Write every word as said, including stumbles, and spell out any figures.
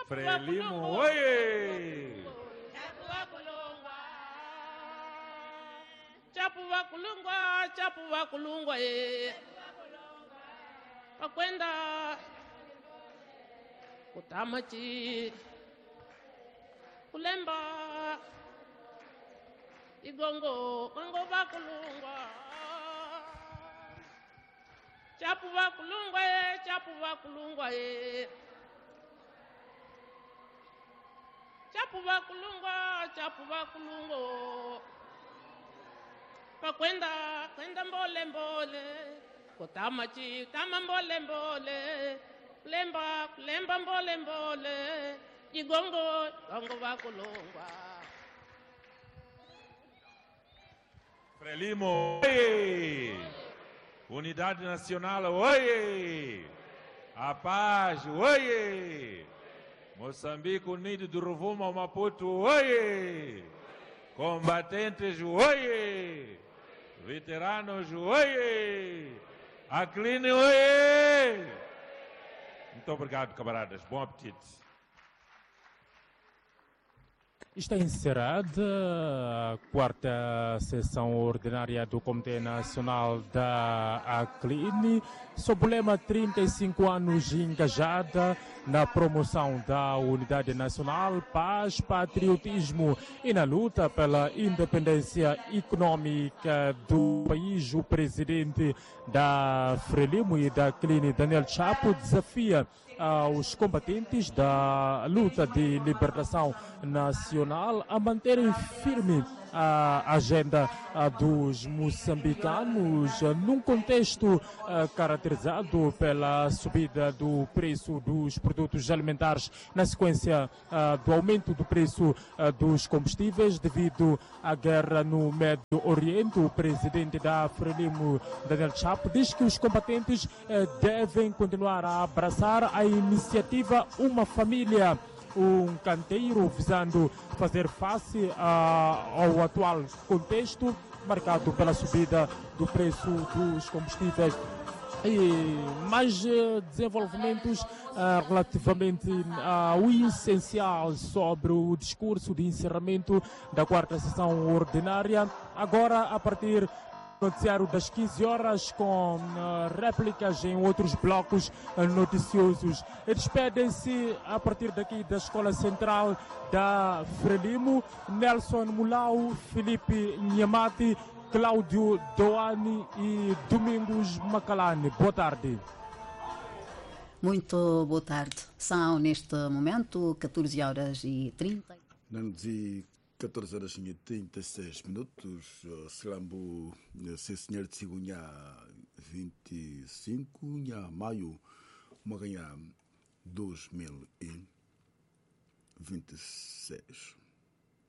Frelimo, oye! Chapu wa kulungwa, chapu wa kulungwa, eh. Pakwenda kutamachi kulemba igongo kongo wa kulungwa. Chapu wa kulungwa, eh. Chapu wa kulungwa, eh. Chapu wa kulungwa, chapu wa kulungo. Pakwenda kwenda mbole mbole kutamachi tama mbole mbole lemba lemba mbole mbole igongo gongo bakulongwa. Frelimo, oye! Unidade Nacional, oye! A paz, oye! Moçambique Unido do Rovuma, Maputo, oye! Combatentes, oye! Veteranos, oye! Acline, oye! Muito obrigado, camaradas. Bom apetite. Está encerrada a quarta sessão ordinária do Comitê Nacional da Acline, sob o lema trinta e cinco anos engajada na promoção da unidade nacional, paz, patriotismo e na luta pela independência econômica do país. O presidente da Frelimo e da Acline, Daniel Chapo, desafia aos combatentes da luta de libertação nacional a manterem firme a agenda dos moçambicanos num contexto caracterizado pela subida do preço dos produtos alimentares na sequência do aumento do preço dos combustíveis devido à guerra no Médio Oriente. O presidente da Frelimo, Daniel Chapo, diz que os combatentes devem continuar a abraçar a iniciativa Uma Família, um canteiro visando fazer face a, ao atual contexto marcado pela subida do preço dos combustíveis. E mais uh, desenvolvimentos uh, relativamente ao essencial sobre o discurso de encerramento da quarta sessão ordinária, agora a partir noticiário das quinze horas com uh, réplicas em outros blocos uh, noticiosos. Despedem-se a partir daqui da Escola Central da Frelimo, Nelson Mulau, Felipe Nhemati, Cláudio Doani e Domingos Macalane. Boa tarde. Muito boa tarde. São neste momento catorze horas e trinta. catorze horas e trinta e seis minutos. Selambo, se senhor de Sigunha, vinte e cinco de maio, Maganhã, dois mil e vinte e seis.